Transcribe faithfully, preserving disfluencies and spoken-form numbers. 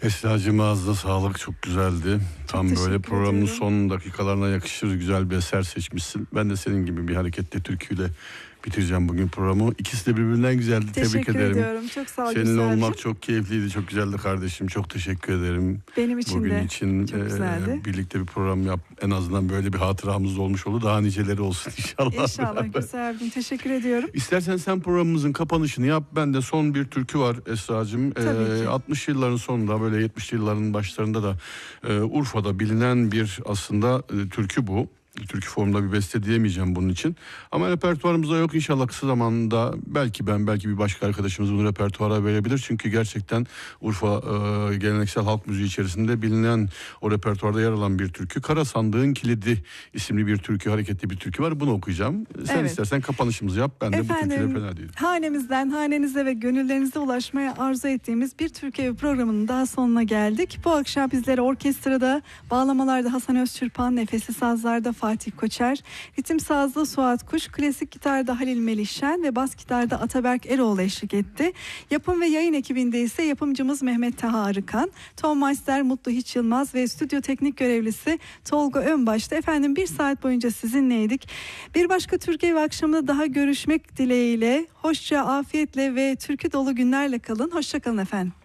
Esra'cığım ağzına sağlık, çok güzeldi. Çok Tam böyle programın ediyorum. Son dakikalarına yakışır güzel bir eser seçmişsin. Ben de senin gibi bir hareketli türküyle bitireceğim bugün programı. İkisi de birbirinden güzeldi. Teşekkür Tebrik ederim. ediyorum. Çok sağ ol. Seninle güzelce. olmak çok keyifliydi, çok güzeldi kardeşim. Çok teşekkür ederim. Benim için bugün de için çok güzeldi. E, birlikte bir program yap. En azından böyle bir hatıramız olmuş oldu. Daha niceleri olsun inşallah. İnşallah Güzel'cim. Teşekkür ediyorum. İstersen sen programımızın kapanışını yap. Ben de son bir türkü var Esra'cığım. Tabii Ee, ki. altmış yılların sonunda, böyle yetmişli yılların başlarında da e, Urfa'da bilinen bir aslında e, türkü bu. Türkü formunda bir beste diyemeyeceğim bunun için. Ama repertuarımızda yok, inşallah kısa zamanda belki ben belki bir başka arkadaşımız bunu repertuara verebilir. Çünkü gerçekten Urfa e, geleneksel halk müziği içerisinde bilinen, o repertuarda yer alan bir türkü. Kara Sandığın Kilidi isimli bir türkü, hareketli bir türkü var. Bunu okuyacağım. Sen Evet. istersen kapanışımızı yap. Ben de Efendim, bu türküyle fena değilim. Hanemizden hanenize ve gönüllerinize ulaşmaya arzu ettiğimiz bir Türkiye Evi programının daha sonuna geldik. Bu akşam bizlere orkestrada, bağlamalarda Hasan Özçırpan, nefesli sazlarda Fatih Koçer, ritim sazda Suat Kuş, klasik gitarda Halil Melihşen ve bas gitarda Ataberk Eroğlu eşlik etti. Yapım ve yayın ekibinde ise yapımcımız Mehmet Taha Arıkan, Tom Meister, Mutlu Hiç Yılmaz ve stüdyo teknik görevlisi Tolga Önbaş'ta. Efendim bir saat boyunca sizinleydik. Bir başka Türkiye Evi akşamında daha görüşmek dileğiyle. Hoşça, afiyetle ve türkü dolu günlerle kalın. Hoşça kalın efendim.